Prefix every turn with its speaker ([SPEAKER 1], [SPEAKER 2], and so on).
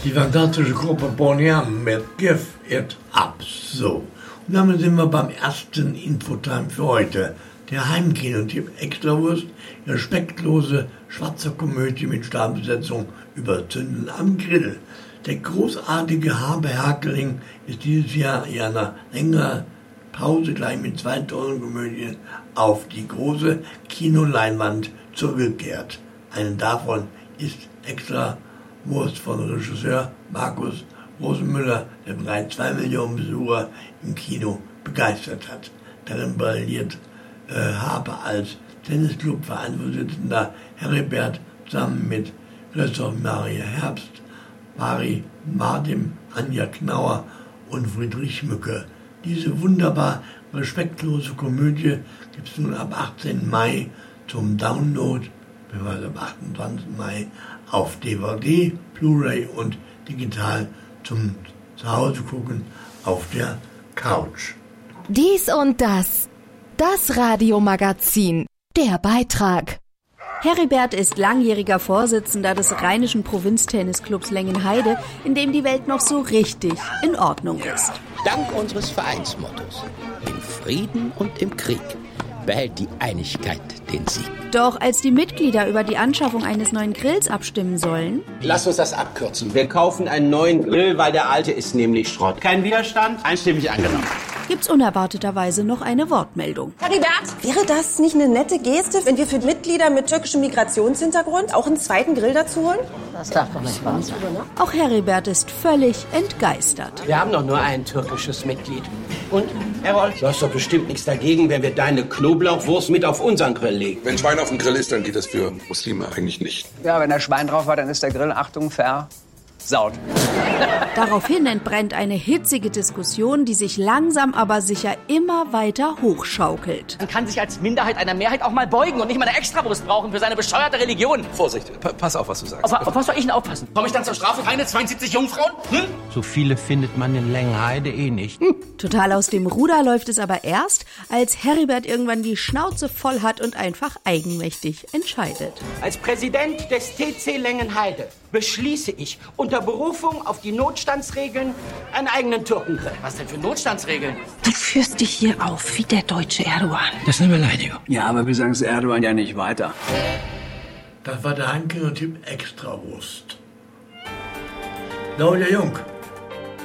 [SPEAKER 1] Die fantastische Gruppe Bonham mit Give It Up. So, und damit sind wir beim ersten Infotime für heute. Der Heimkinotipp Extrawurst, respektlose schwarze Komödie mit Starbesetzung über Zünden am Grill. Der großartige Habe Herkeling ist dieses Jahr in einer längeren Pause gleich mit 2 tollen Komödien auf die große Kinoleinwand zurückgekehrt. Eine davon ist Extrawurst von Regisseur Markus Rosenmüller, der bereits 2 Millionen Besucher im Kino begeistert hat. Darin brilliert Habe als Tennisclub-Vereinsvorsitzender Heribert zusammen mit Christoph Maria Herbst, Mari Mardim, Anja Knauer und Friedrich Mücke. Diese wunderbar respektlose Komödie gibt es nun ab 18. Mai zum Download, beziehungsweise ab 28. Mai auf DVD, Blu-ray und digital zum Zuhause gucken auf der Couch.
[SPEAKER 2] Dies und das. Das Radiomagazin. Der Beitrag.
[SPEAKER 3] Heribert ist langjähriger Vorsitzender des Rheinischen Provinztennisclubs Lengenheide, in dem die Welt noch so richtig in Ordnung ist.
[SPEAKER 4] Dank unseres Vereinsmottos, im Frieden und im Krieg, behält die Einigkeit den Sieg.
[SPEAKER 3] Doch als die Mitglieder über die Anschaffung eines neuen Grills abstimmen sollen...
[SPEAKER 5] Lass uns das abkürzen. Wir kaufen einen neuen Grill, weil der alte ist nämlich Schrott. Kein Widerstand? Einstimmig angenommen.
[SPEAKER 3] Gibt's unerwarteterweise noch eine Wortmeldung.
[SPEAKER 6] Heribert, wäre das nicht eine nette Geste, wenn wir für Mitglieder mit türkischem Migrationshintergrund auch einen zweiten Grill dazu holen?
[SPEAKER 7] Das darf doch nicht wahr sein.
[SPEAKER 3] Auch Heribert ist völlig entgeistert.
[SPEAKER 5] Wir haben doch nur ein türkisches Mitglied. Und, Errol, du hast doch bestimmt nichts dagegen, wenn wir deine Knoblauchwurst mit auf unseren Grill legen.
[SPEAKER 8] Wenn Schwein auf dem Grill ist, dann geht das für Muslime eigentlich nicht.
[SPEAKER 9] Ja, wenn da Schwein drauf war, dann ist der Grill, Achtung, versaut.
[SPEAKER 3] Daraufhin entbrennt eine hitzige Diskussion, die sich langsam aber sicher immer weiter hochschaukelt.
[SPEAKER 7] Man kann sich als Minderheit einer Mehrheit auch mal beugen und nicht mal eine Extrawurst brauchen für seine bescheuerte Religion.
[SPEAKER 8] Vorsicht, pass auf, was du sagst.
[SPEAKER 7] Auf was soll ich denn aufpassen? Komme ich dann zur Strafe? Keine 72 Jungfrauen?
[SPEAKER 4] So viele findet man in Lengenheide nicht.
[SPEAKER 3] Total aus dem Ruder läuft es aber erst, als Heribert irgendwann die Schnauze voll hat und einfach eigenmächtig entscheidet.
[SPEAKER 5] Als Präsident des TC Lengenheide beschließe ich unter Berufung auf die Notstandsregeln einen eigenen Türkengrill.
[SPEAKER 7] Was denn für Notstandsregeln?
[SPEAKER 6] Du führst dich hier auf wie der deutsche Erdogan.
[SPEAKER 4] Das ist eine Beleidigung.
[SPEAKER 9] Ja, aber wir sagen es Erdogan ja nicht weiter.
[SPEAKER 1] Das war der Heimkinotipp Extrawurst. Claudia Jung